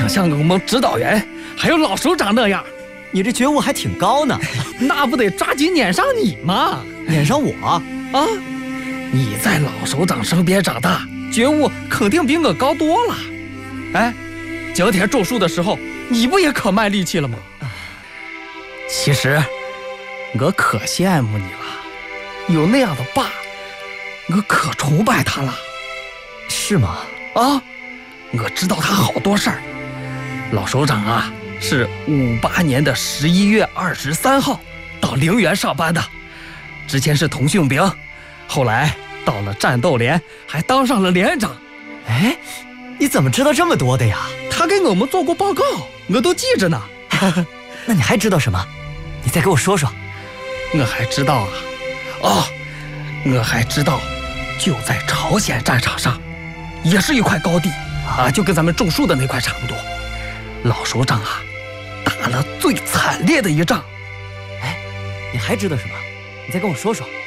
想像我们指导员还有老首长那样， 你这觉悟还挺高呢。 那不得抓紧撵上你吗？ 撵上我啊？ 你在老首长身边长大，觉悟肯定比我高多了。哎，今天种树的时候，你不也可卖力气了吗？其实，我可羡慕你了，有那样的爸，我可崇拜他了。 是吗？ 我知道他好多事儿。老首长啊，是58年的11月23号到陵园上班的，之前是通讯兵，后来到了战斗连，还当上了连长。 哎，你怎么知道这么多的呀？ 他给我们做过报告，我都记着呢。 那你还知道什么？你再给我说说。 我还知道我还知道，就在朝鲜战场上，也是一块高地就跟咱们种树的那块差不多。老首长啊，打了最惨烈的一仗。 哎，你还知道什么？你再跟我说说。